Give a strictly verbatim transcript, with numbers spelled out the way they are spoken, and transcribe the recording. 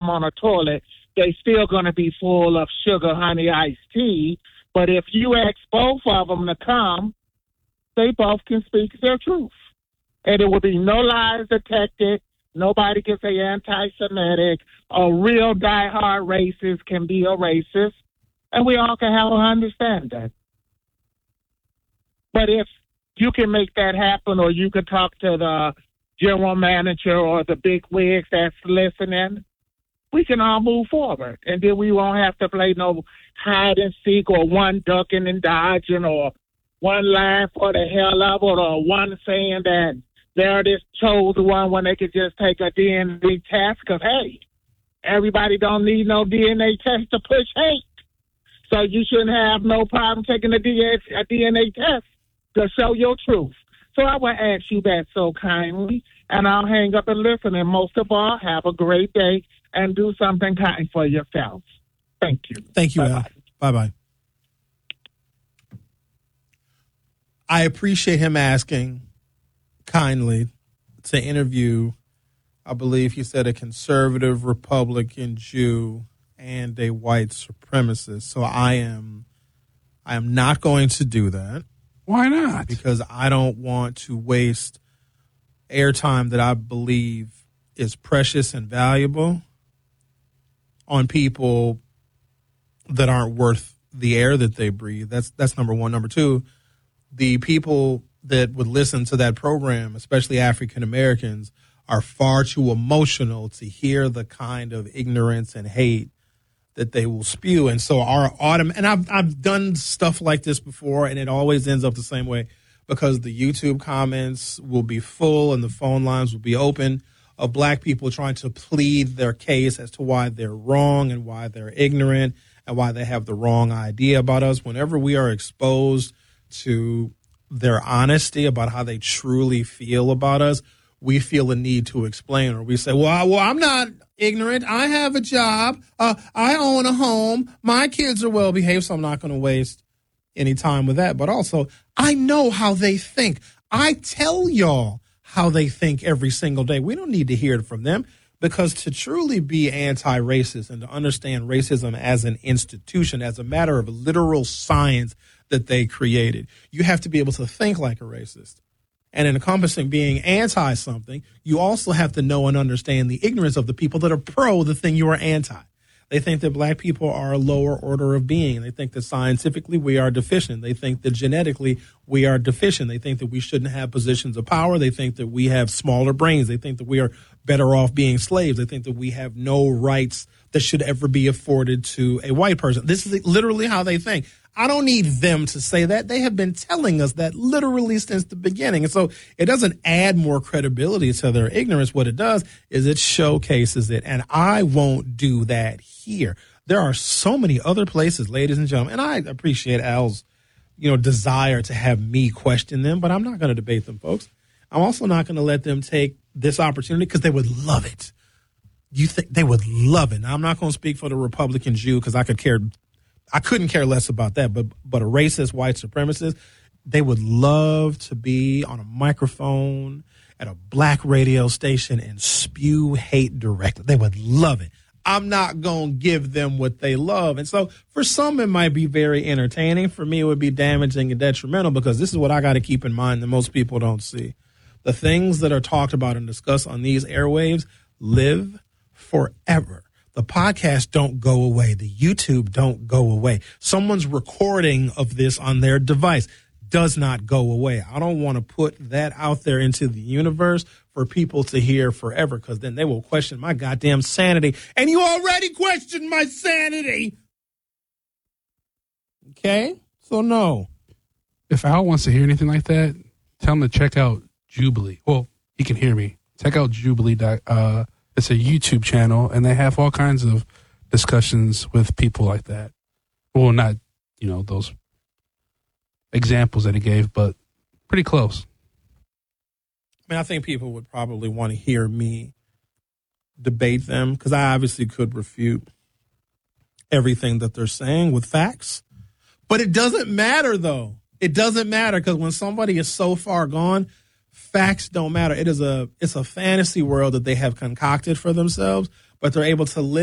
on a toilet, they still going to be full of sugar, honey, iced tea. But if you ask both of them to come, they both can speak their truth. And there will be no lies detected. Nobody can say anti-Semitic. A real diehard racist can be a racist. And we all can have an understanding. But if you can make that happen, or you can talk to the general manager or the big wigs that's listening, we can all move forward. And then we won't have to play no hide and seek, or one ducking and dodging, or one lying for the hell of it, or one saying that they're this chosen one when they could just take a D N A test. Because, hey, everybody don't need no D N A test to push hate. So you shouldn't have no problem taking a D N A test to show your truth. So I will ask you that so kindly, and I'll hang up and listen. And most of all, have a great day and do something kind for yourself. Thank you. Thank you, Bye-bye. Al. Bye-bye. I appreciate him asking kindly to interview, I believe he said, a conservative Republican Jew and a white supremacist. So I am I am not going to do that. Why not? Because I don't want to waste airtime that I believe is precious and valuable on people that aren't worth the air that they breathe. That's that's number one. Number two, the people that would listen to that program, especially African Americans, are far too emotional to hear the kind of ignorance and hate that they will spew. And so our autumn, and I've I've done stuff like this before, and it always ends up the same way, because the YouTube comments will be full and the phone lines will be open of black people trying to plead their case as to why they're wrong and why they're ignorant and why they have the wrong idea about us. Whenever we are exposed to their honesty about how they truly feel about us, we feel a need to explain, or we say, well, I, well, I'm not ignorant. I have a job. Uh, I own a home. My kids are well behaved, so I'm not going to waste any time with that. But also, I know how they think. I tell y'all how they think every single day. We don't need to hear it from them, because to truly be anti-racist and to understand racism as an institution, as a matter of literal science that they created, you have to be able to think like a racist. And in encompassing being anti-something, you also have to know and understand the ignorance of the people that are pro the thing you are anti. They think that black people are a lower order of being. They think that scientifically we are deficient. They think that genetically we are deficient. They think that we shouldn't have positions of power. They think that we have smaller brains. They think that we are better off being slaves. They think that we have no rights that should ever be afforded to a white person. This is literally how they think. I don't need them to say that. They have been telling us that literally since the beginning. And so it doesn't add more credibility to their ignorance. What it does is it showcases it. And I won't do that here. There are so many other places, ladies and gentlemen, and I appreciate Al's, you know, desire to have me question them, but I'm not going to debate them, folks. I'm also not going to let them take this opportunity, because they would love it. You think they would love it. Now, I'm not going to speak for the Republican Jew, because I could care I couldn't care less about that, but but a racist white supremacist, they would love to be on a microphone at a black radio station and spew hate directly. They would love it. I'm not going to give them what they love. And so for some, it might be very entertaining. For me, it would be damaging and detrimental, because this is what I got to keep in mind that most people don't see. The things that are talked about and discussed on these airwaves live forever. The podcasts don't go away. The YouTube don't go away. Someone's recording of this on their device does not go away. I don't want to put that out there into the universe for people to hear forever, because then they will question my goddamn sanity. And you already questioned my sanity. Okay? So no. If Al wants to hear anything like that, tell him to check out Jubilee. Well, he can hear me. Check out Jubilee. Uh, It's a YouTube channel, and they have all kinds of discussions with people like that. Well, not, you know, those examples that he gave, but pretty close. I mean, I think people would probably want to hear me debate them, because I obviously could refute everything that they're saying with facts. But it doesn't matter, though. It doesn't matter, because when somebody is so far gone, facts don't matter. It is a it's a fantasy world that they have concocted for themselves, but they're able to live